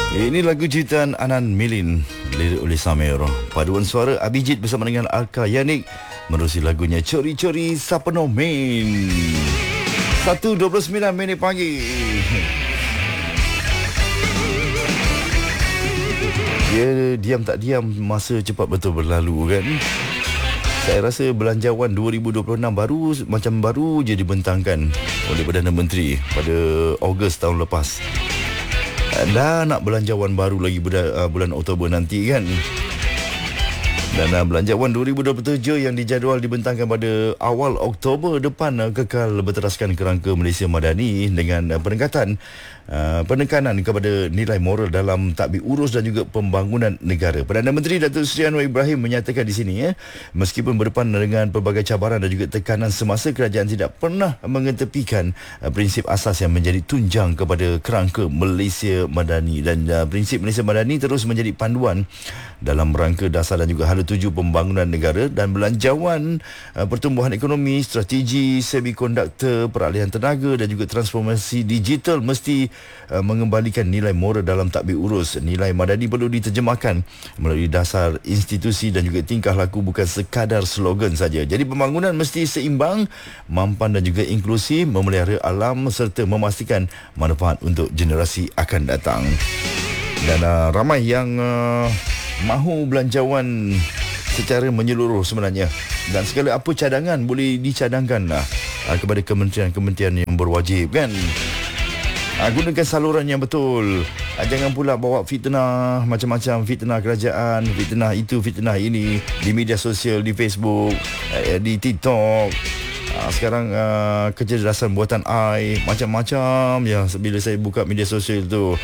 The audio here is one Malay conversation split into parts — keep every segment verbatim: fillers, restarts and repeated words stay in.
Ini lagu ciptaan Anan Milin, lirik oleh Samir. Paduan suara Abijit bersama dengan Arka Yanik menerusi lagunya Cori-Cori Sapenomen. satu dua puluh sembilan minit pagi. Dia diam tak diam, masa cepat betul berlalu kan. Saya rasa Belanjawan dua ribu dua puluh enam baru macam baru je dibentangkan oleh Perdana Menteri pada Ogos tahun lepas. Dah nak Belanjawan baru lagi bulan Oktober nanti kan. Dan uh, Belanjawan dua ribu dua puluh tujuh yang dijadual dibentangkan pada awal Oktober depan uh, kekal berteraskan kerangka Malaysia Madani dengan uh, peningkatan uh, penekanan kepada nilai moral dalam tadbir urus dan juga pembangunan negara. Perdana Menteri Datuk Seri Anwar Ibrahim menyatakan di sini ya, meskipun berdepan dengan pelbagai cabaran dan juga tekanan semasa, kerajaan tidak pernah mengetepikan uh, prinsip asas yang menjadi tunjang kepada kerangka Malaysia Madani, dan uh, prinsip Malaysia Madani terus menjadi panduan dalam rangka dasar dan juga hala tuju pembangunan negara. Dan Belanjawan uh, pertumbuhan ekonomi, strategi semikonduktor, peralihan tenaga dan juga transformasi digital mesti uh, mengembalikan nilai moral dalam tadbir urus. Nilai madani perlu diterjemahkan melalui dasar institusi dan juga tingkah laku, bukan sekadar slogan saja. Jadi pembangunan mesti seimbang, mampan dan juga inklusif, memelihara alam serta memastikan manfaat untuk generasi akan datang. Dan uh, ramai yang uh, mahu Belanjawan secara menyeluruh sebenarnya, dan segala apa cadangan boleh dicadangkan lah kepada kementerian-kementerian yang berwajib kan. Ha, gunakan saluran yang betul. Ha, jangan pula bawa fitnah, macam-macam fitnah kerajaan, fitnah itu, fitnah ini di media sosial, di Facebook, di TikTok. Ha, sekarang uh, kecerdasan buatan A I, macam-macam ya. Bila saya buka media sosial tu,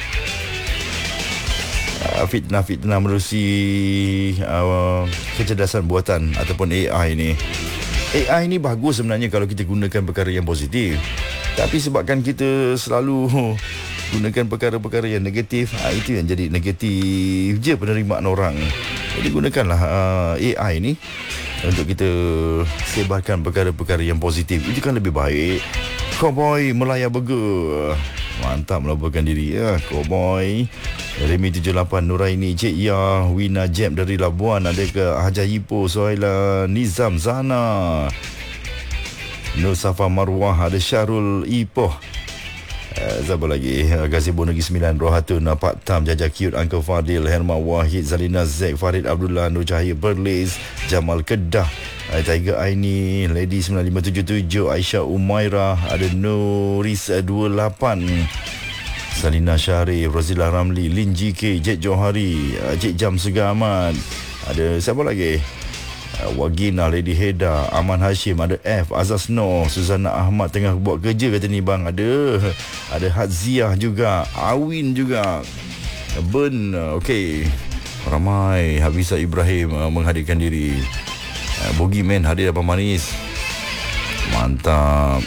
fitnah-fitnah menerusi uh, kecerdasan buatan ataupun A I ni. A I ni bagus sebenarnya kalau kita gunakan perkara yang positif. Tapi sebabkan kita selalu gunakan perkara-perkara yang negatif, uh, itu yang jadi negatif je penerimaan orang. Jadi gunakanlah uh, A I ni untuk kita sebarkan perkara-perkara yang positif. Itu kan lebih baik. Cowboy Melaya Burger, mantap melaporkan diri ya. Cowboy Remy tujuh lapan, Nuraini, Cik Ya, Wina Jeb dari Labuan, ada ke Hajar Ipoh, Sohaila, Nizam Zana, Nur Safa Marwah, ada Syarul Ipoh, uh, siapa lagi, Gazebo Negeri sembilan, Rohatun, Pak Tam, Jajah Cute, Uncle Fadil, Herma Wahid, Zalina Zek, Farid Abdullah, Nur Cahaya Perlis, Jamal Kedah, Tiger Aini, Lady sembilan lima tujuh tujuh, Aisyah Umairah, ada Nuris dua lapan, Salina Syarif, Rozila Ramli, Lin G K, Jet Johari, Cik Jam Segamat, ada siapa lagi, Wagina, Lady Heda, Aman Hashim, ada F, Azaz Noh, Suzana Ahmad tengah buat kerja kata ni bang, ada ada Hadziah juga, Awin juga, Ben, okey, ramai. Habisa Ibrahim uh, menghadirkan diri, uh, Bogi Man hadir Abang Manis, mantap.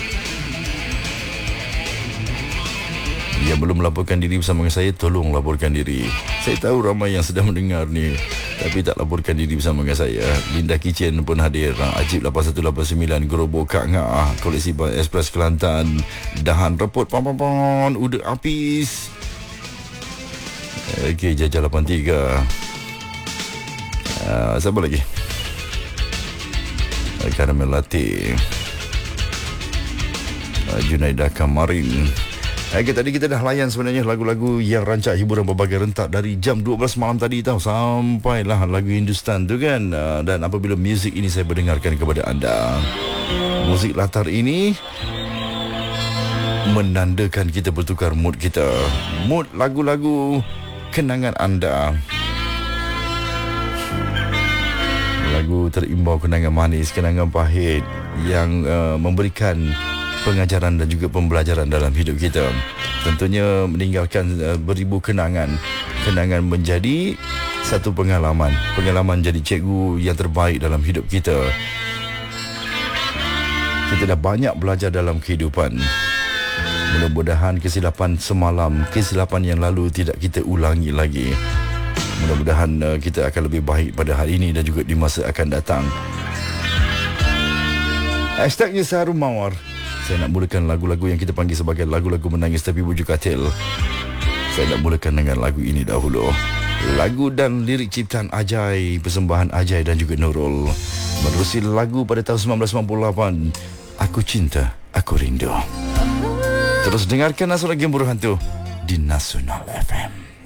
Yang belum melaporkan diri bersama dengan saya, tolong laporkan diri. Saya tahu ramai yang sedang mendengar ni tapi tak laporkan diri bersama dengan saya. Linda Kitchen pun hadir, Ajib lapan satu lapan sembilan, Gerobok Kak Ngah, Koleksi Express Kelantan, Dahan Repot Pam-pam-pam, Uda Apis, okey, Jajah lapan tiga, uh, siapa lagi, Karamel Latte, uh, Junaidah Kamarin. Okay, tadi kita dah layan sebenarnya lagu-lagu yang rancak hiburan berbagai rentak dari jam dua belas malam tadi tahu, sampailah lagu Hindustan tu kan. Uh, dan apabila muzik ini saya berdengarkan kepada anda, muzik latar ini menandakan kita bertukar mood kita, mood lagu-lagu kenangan anda, lagu terimbau kenangan manis, kenangan pahit yang uh, memberikan pengajaran dan juga pembelajaran dalam hidup kita. Tentunya meninggalkan uh, beribu kenangan. Kenangan menjadi satu pengalaman. Pengalaman jadi cikgu yang terbaik dalam hidup kita. Kita dah banyak belajar dalam kehidupan. Mudah-mudahan kesilapan semalam, kesilapan yang lalu tidak kita ulangi lagi. Mudah-mudahan uh, kita akan lebih baik pada hari ini dan juga di masa akan datang. Hashtagnya Saharum Mawar. Saya nak mulakan lagu-lagu yang kita panggil sebagai lagu-lagu menangis tapi bujuk katil. Saya nak mulakan dengan lagu ini dahulu. Lagu dan lirik ciptaan Ajai, persembahan Ajai dan juga Nurul. Menerusi lagu pada tahun sembilan belas sembilan puluh lapan, Aku Cinta, Aku Rindu. Terus dengarkan Nasional Game Buruh Hantu di Nasional F M.